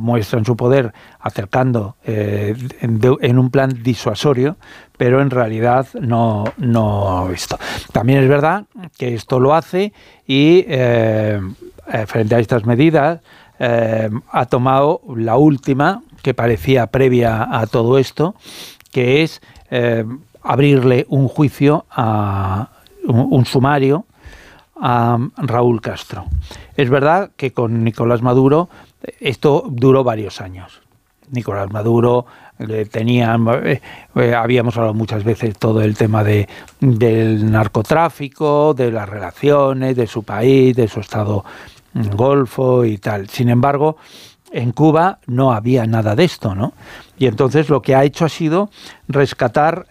muestran su poder acercando en un plan disuasorio, pero en realidad no esto. También es verdad que esto lo hace y frente a estas medidas ha tomado la última, que parecía previa a todo esto, que es abrirle un juicio, un sumario a Raúl Castro. Es verdad que con Nicolás Maduro esto duró varios años. Nicolás Maduro habíamos hablado muchas veces todo el tema del narcotráfico, de las relaciones, de su país, de su estado Golfo y tal. Sin embargo, en Cuba no había nada de esto, ¿no? Y entonces lo que ha hecho ha sido rescatar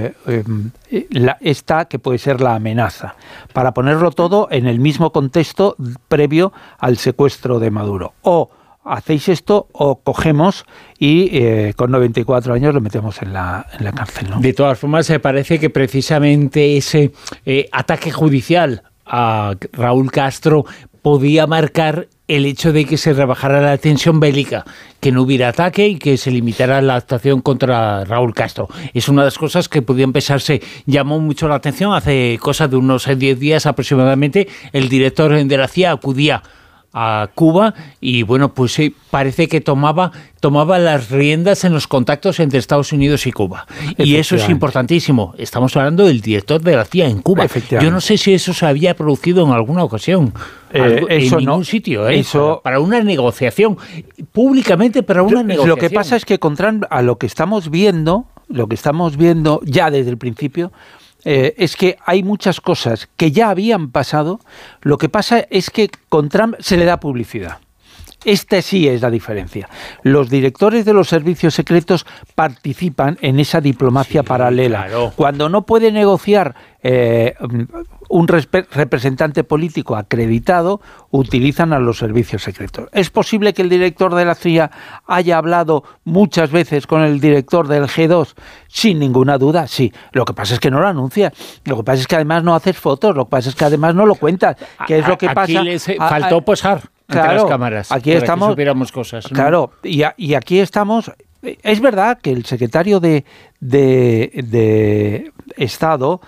esta que puede ser la amenaza, para ponerlo todo en el mismo contexto previo al secuestro de Maduro. O hacéis esto o cogemos y con 94 años lo metemos en la cárcel, ¿no? De todas formas, parece que precisamente ese ataque judicial a Raúl Castro podía marcar el hecho de que se rebajara la tensión bélica, que no hubiera ataque y que se limitara la actuación contra Raúl Castro. Es una de las cosas que podían pensarse. Llamó mucho la atención. Hace cosa de unos 10 días aproximadamente, el director de la CIA acudía a Cuba y bueno, pues sí, parece que tomaba las riendas en los contactos entre Estados Unidos y Cuba. Y eso es importantísimo. Estamos hablando del director de la CIA en Cuba. Yo no sé si eso se había producido en alguna ocasión. En ningún sitio, eso, para una negociación, públicamente para una negociación. Lo que pasa es que a lo que estamos viendo ya desde el principio, es que hay muchas cosas que ya habían pasado. Lo que pasa es que con Trump se le da publicidad. Esta sí es la diferencia. Los directores de los servicios secretos participan en esa diplomacia paralela. Claro. Cuando no puede negociar un representante político acreditado, utilizan a los servicios secretos. ¿Es posible que el director de la CIA haya hablado muchas veces con el director del G2? Sin ninguna duda, sí. Lo que pasa es que no lo anuncia. Lo que pasa es que además no haces fotos. Lo que pasa es que además no lo cuentas. ¿Qué es lo que pasa? Aquí les faltó posar ante las cámaras. Aquí estamos, que supiéramos cosas, ¿no? Claro, y aquí estamos. Es verdad que el secretario de Estado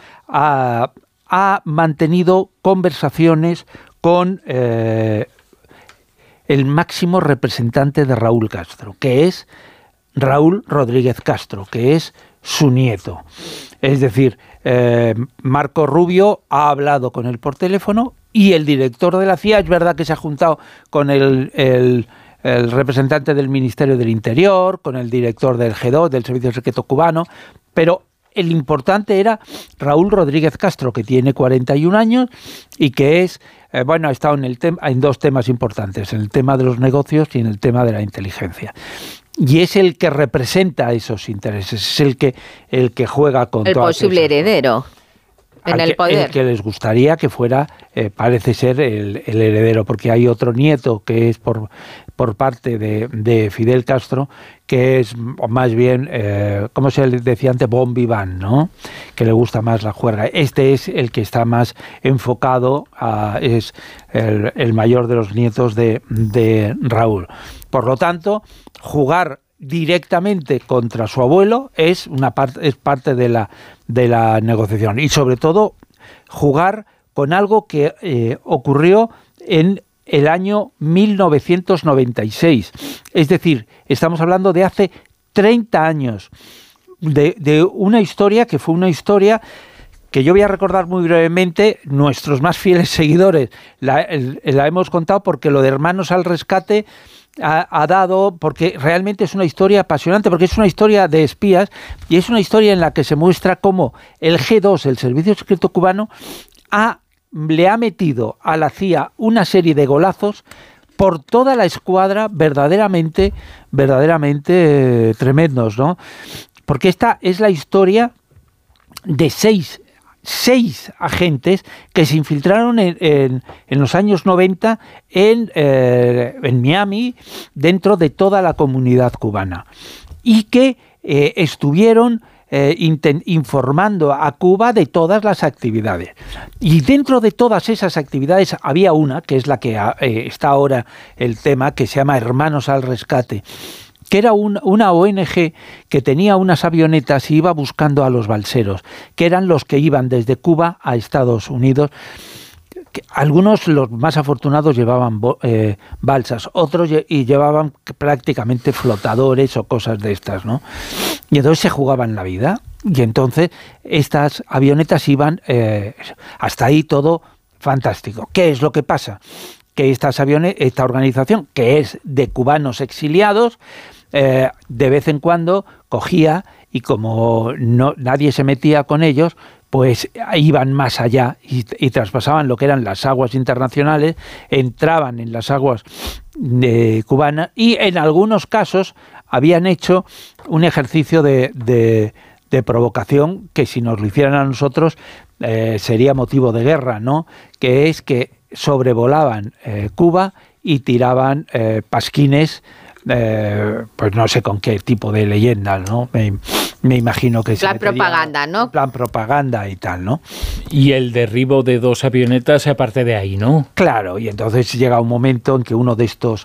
ha mantenido conversaciones con el máximo representante de Raúl Castro, que es Raúl Rodríguez Castro, que es su nieto. Es decir, Marco Rubio ha hablado con él por teléfono y el director de la CIA es verdad que se ha juntado con el representante del Ministerio del Interior, con el director del G2, del Servicio Secreto Cubano, pero el importante era Raúl Rodríguez Castro, que tiene 41 años y que es, ha estado en dos temas importantes, en el tema de los negocios y en el tema de la inteligencia. Y es el que representa esos intereses, es el que juega con el posible heredero en el poder. El que les gustaría que fuera, parece ser el heredero, porque hay otro nieto que es por parte de Fidel Castro, que es más bien, como se decía antes, bon vivant, ¿no? Que le gusta más la juerga. Este es el que está más enfocado, es el mayor de los nietos de Raúl. Por lo tanto, jugar directamente contra su abuelo es parte de la negociación, y sobre todo jugar con algo que ocurrió en el año 1996, es decir, estamos hablando de hace 30 años, de una historia que fue una historia que yo voy a recordar muy brevemente. Nuestros más fieles seguidores la hemos contado, porque lo de Hermanos al Rescate ha dado, porque realmente es una historia apasionante, porque es una historia de espías y es una historia en la que se muestra cómo el G2, el Servicio Secreto Cubano, le ha metido a la CIA una serie de golazos por toda la escuadra verdaderamente tremendos, ¿no? Porque esta es la historia de seis agentes que se infiltraron en los años 90 en Miami, dentro de toda la comunidad cubana, y que estuvieron informando a Cuba de todas las actividades. Y dentro de todas esas actividades había una, que es la que está ahora el tema, que se llama Hermanos al Rescate, que era una ONG que tenía unas avionetas y iba buscando a los balseros, que eran los que iban desde Cuba a Estados Unidos. Algunos, los más afortunados, llevaban balsas, otros llevaban prácticamente flotadores o cosas de estas, ¿no? Y entonces se jugaban la vida, y entonces estas avionetas iban, hasta ahí todo fantástico. ¿Qué es lo que pasa? Que esta organización, que es de cubanos exiliados, de vez en cuando cogía, y como nadie se metía con ellos, pues iban más allá y traspasaban lo que eran las aguas internacionales, entraban en las aguas cubanas, y en algunos casos habían hecho un ejercicio de provocación que, si nos lo hicieran a nosotros, sería motivo de guerra, ¿no? Que es que sobrevolaban Cuba y tiraban pasquines, pues no sé con qué tipo de leyenda, ¿no? Me imagino que plan propaganda, ¿no? Plan propaganda y tal, ¿no? Y el derribo de 2 avionetas aparte de ahí, ¿no? Claro, y entonces llega un momento en que uno de estos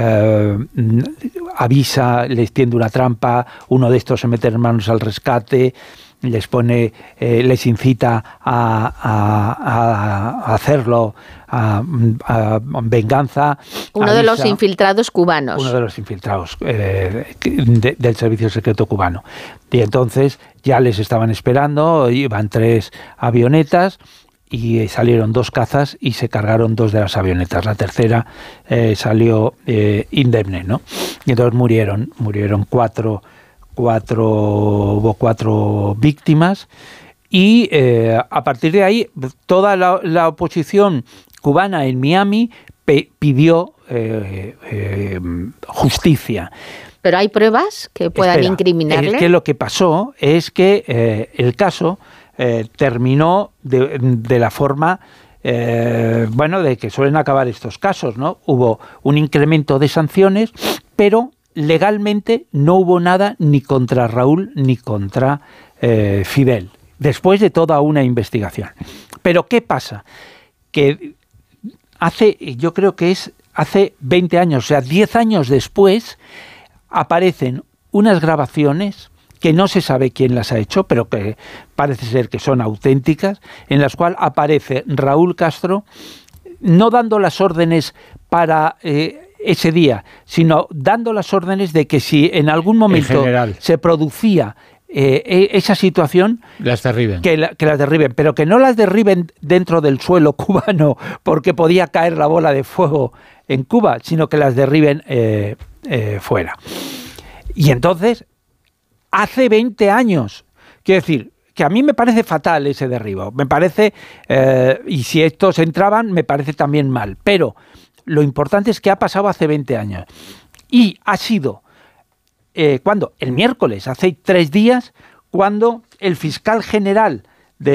avisa, les tiende una trampa, uno de estos se mete Hermanos al Rescate, les incita a hacerlo, a venganza. Uno de los infiltrados cubanos. Uno de los infiltrados del Servicio Secreto Cubano. Y entonces ya les estaban esperando, iban 3 avionetas y salieron 2 cazas y se cargaron 2 de las avionetas. La tercera salió indemne, ¿no? Y entonces murieron 4 víctimas, y a partir de ahí toda la oposición cubana en Miami pidió justicia. ¿Pero hay pruebas que puedan incriminarle? Es que lo que pasó es que el caso terminó de la forma de que suelen acabar estos casos, ¿no? Hubo un incremento de sanciones, pero legalmente no hubo nada ni contra Raúl ni contra Fidel, después de toda una investigación. Pero ¿qué pasa? Que yo creo que hace 20 años, o sea, 10 años después, aparecen unas grabaciones que no se sabe quién las ha hecho, pero que parece ser que son auténticas, en las cuales aparece Raúl Castro no dando las órdenes para ese día, sino dando las órdenes de que si en algún momento se producía esa situación, las derriben. Que las derriben, pero que no las derriben dentro del suelo cubano porque podía caer la bola de fuego en Cuba, sino que las derriben fuera. Y entonces, hace 20 años, quiero decir, que a mí me parece fatal ese derribo, me parece, y si estos entraban, me parece también mal, pero lo importante es que ha pasado hace 20 años, y ha sido, ¿cuándo? El miércoles, hace 3 días, cuando el fiscal general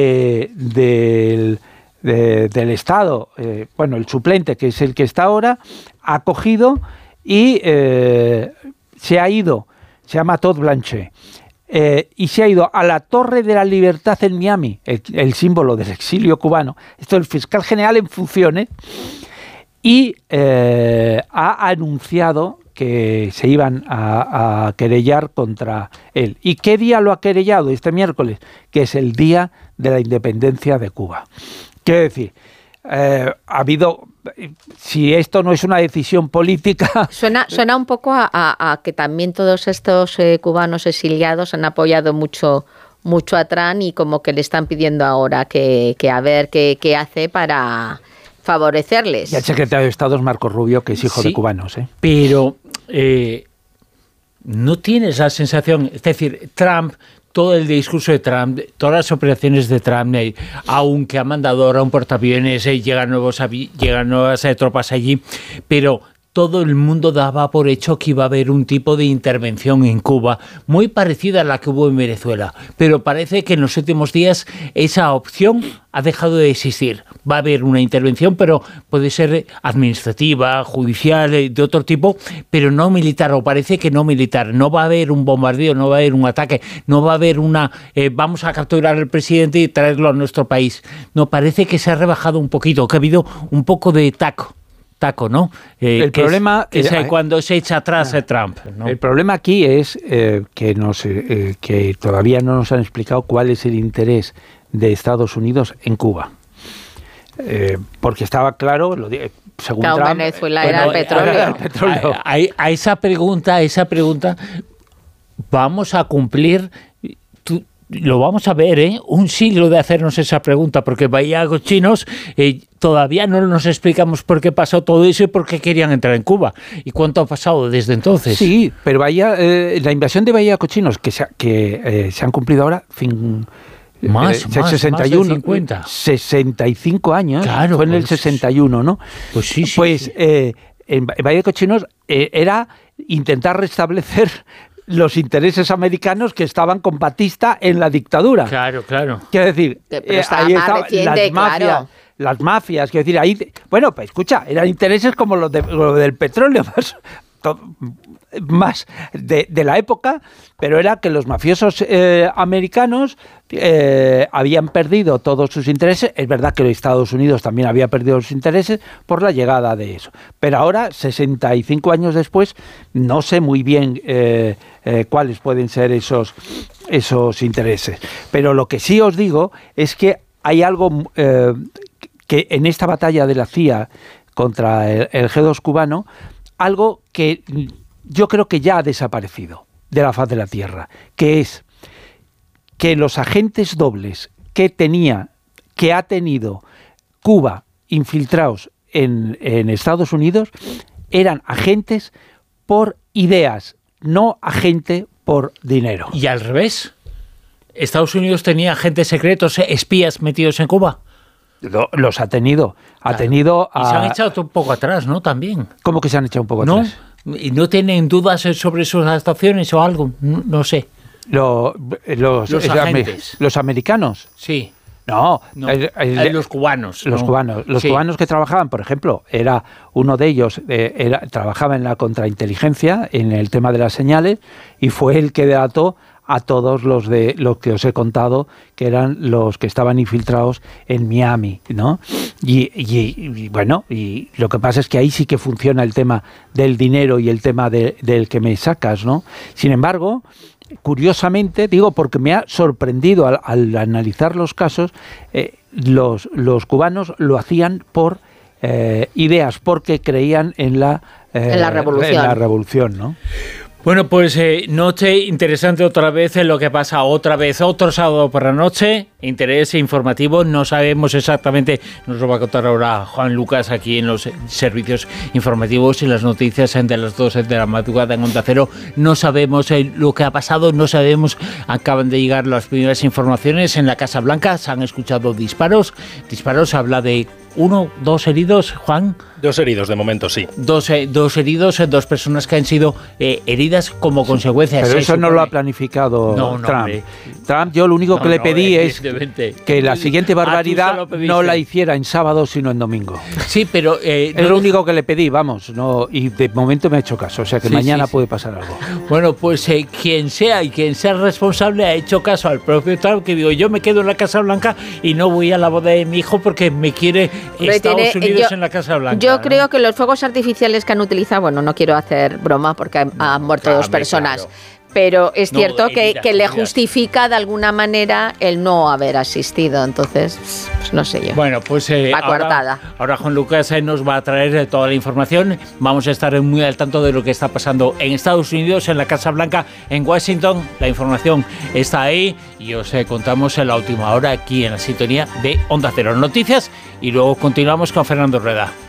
del Estado, el suplente, que es el que está ahora, ha cogido y se ha ido, se llama Todd Blanche, y se ha ido a la Torre de la Libertad en Miami, el símbolo del exilio cubano. Esto es el fiscal general en funciones, y ha anunciado que se iban a querellar contra él. ¿Y qué día lo ha querellado? Este miércoles, que es el día de la independencia de Cuba. Quiero decir, ha habido, si esto no es una decisión política... Suena un poco a que también todos estos cubanos exiliados han apoyado mucho a Trump, y como que le están pidiendo ahora que a ver qué hace para favorecerles. Y el secretario de Estado es Marco Rubio, que es hijo de cubanos. Pero no tienes la sensación, es decir, Trump, todo el discurso de Trump, todas las operaciones de Trump, aunque ha mandado ahora un portaaviones, llegan nuevas tropas allí, pero todo el mundo daba por hecho que iba a haber un tipo de intervención en Cuba muy parecida a la que hubo en Venezuela, pero parece que en los últimos días esa opción ha dejado de existir. Va a haber una intervención, pero puede ser administrativa, judicial, de otro tipo, pero no militar, o parece que no militar. No va a haber un bombardeo, no va a haber un ataque, no va a haber vamos a capturar al presidente y traerlo a nuestro país. No, parece que se ha rebajado un poquito, que ha habido un poco de taco, ¿no? El problema es cuando se echa atrás Trump, ¿no? El problema aquí es que todavía no nos han explicado cuál es el interés de Estados Unidos en Cuba. Porque estaba claro, según Trump, Venezuela era el petróleo. A esa pregunta vamos a cumplir... Lo vamos a ver, un siglo de hacernos esa pregunta, porque Bahía Cochinos todavía no nos explicamos por qué pasó todo eso y por qué querían entrar en Cuba. ¿Y cuánto ha pasado desde entonces? Sí, pero la invasión de Bahía Cochinos, que se han cumplido ahora, más 61, más de 50. 65 años, claro, fue en el 61, ¿no? Pues sí. En Bahía Cochinos era intentar restablecer los intereses americanos que estaban con Batista en la dictadura. Claro. Quiero decir, ahí estaban las mafias, quiero decir, ahí... Bueno, pues escucha, eran intereses como lo del petróleo, más de la época, pero era que los mafiosos americanos habían perdido todos sus intereses. Es verdad que los Estados Unidos también había perdido sus intereses por la llegada de eso. Pero ahora, 65 años después, no sé muy bien cuáles pueden ser esos intereses. Pero lo que sí os digo es que hay algo que en esta batalla de la CIA contra el G2 cubano, algo que yo creo que ya ha desaparecido de la faz de la Tierra, que es que los agentes dobles que ha tenido Cuba infiltrados en Estados Unidos eran agentes por ideas, no agente por dinero. ¿Y al revés? ¿Estados Unidos tenía agentes secretos, espías metidos en Cuba? Los ha tenido. Claro. Y se han echado un poco atrás, ¿no? También. ¿Cómo que se han echado un poco atrás? ¿Y no tienen dudas sobre sus actuaciones o algo? No sé. Los agentes. ¿Los americanos? Sí. No. Los cubanos. Los cubanos. Los cubanos que trabajaban, por ejemplo, era uno de ellos, trabajaba en la contrainteligencia, en el tema de las señales, y fue el que delató a todos los que os he contado, que eran los que estaban infiltrados en Miami, ¿no? Y bueno, y lo que pasa es que ahí sí que funciona el tema del dinero y el tema del que me sacas, ¿no? Sin embargo, curiosamente, digo, porque me ha sorprendido al analizar los casos, los cubanos lo hacían por ideas, porque creían en la revolución, ¿no? Bueno, pues noche interesante otra vez en lo que pasa otro sábado por la noche, interés informativo, no sabemos exactamente, nos lo va a contar ahora Juan Lucas aquí en los servicios informativos y las noticias de las 2 de la madrugada en Onda Cero, no sabemos lo que ha pasado, no sabemos, acaban de llegar las primeras informaciones en la Casa Blanca, se han escuchado disparos, habla de 1, 2 heridos, Juan. 2 heridos de momento, sí. 2 heridos, 2 personas que han sido heridas como consecuencia. Pero eso no lo ha planificado Trump. Trump, yo lo único que le pedí es que la siguiente barbaridad no la hiciera en sábado, sino en domingo. Sí, pero... es lo único que le pedí, vamos, y de momento me ha hecho caso, o sea que mañana puede pasar algo. Bueno, pues quien sea responsable ha hecho caso al propio Trump, que digo, yo me quedo en la Casa Blanca y no voy a la boda de mi hijo porque me quiere Estados Unidos en la Casa Blanca. Yo creo que los fuegos artificiales que han utilizado, bueno, no quiero hacer broma porque han muerto 2 personas, claro. Pero es cierto que le justifica de alguna manera el no haber asistido, entonces, pues no sé yo. Bueno, pues ahora Juan Lucas nos va a traer toda la información, vamos a estar muy al tanto de lo que está pasando en Estados Unidos, en la Casa Blanca, en Washington, la información está ahí y os contamos en la última hora aquí en la sintonía de Onda Cero Noticias y luego continuamos con Fernando Rueda.